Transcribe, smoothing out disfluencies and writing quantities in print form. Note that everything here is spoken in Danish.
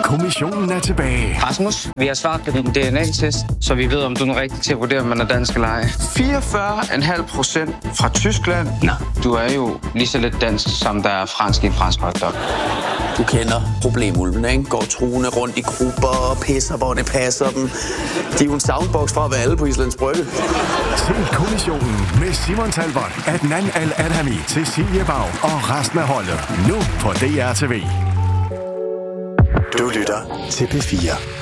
kommissionen er tilbage. Rasmus, vi har svaret på din DNA-test, så vi ved, om du er rigtig til at vurdere, om man er dansk eller ej. 44,5% fra Tyskland. Nå, du er jo lige så lidt dansk, som der er fransk i en fransk hotdog. Du kender problemulvene, ikke? Går truende rundt i grupper og pisser, hvor det passer dem. De er jo en soundbox fra at være alle på Islands Brygge. Se kommissionen med Simon Talbot, Adnan Al-Adhami, Cecilie Bag og resten af holdet. Nu på DR TV. Du lytter til P4.